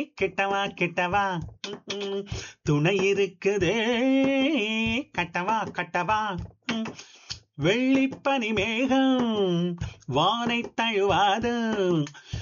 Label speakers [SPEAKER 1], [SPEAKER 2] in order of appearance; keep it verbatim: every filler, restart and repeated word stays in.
[SPEAKER 1] கெட்டவா கெட்டவா ம், ம். துணை இருக்குதே கட்டவா கட்டவா ம். வெள்ளிப்பனி மேகம் வானை தழுவாது